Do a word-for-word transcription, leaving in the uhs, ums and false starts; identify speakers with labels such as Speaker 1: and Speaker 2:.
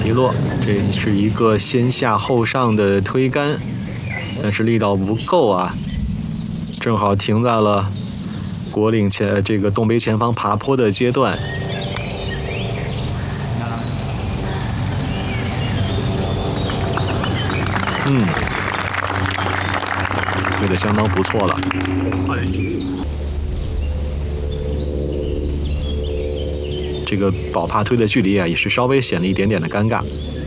Speaker 1: 一落。这是一个先下后上的推杆，但是力道不够啊，正好停在了国岭前这个东北前方爬坡的阶段。嗯，推得相当不错了。这个宝帕推的距离啊，也是稍微显了一点点的尴尬。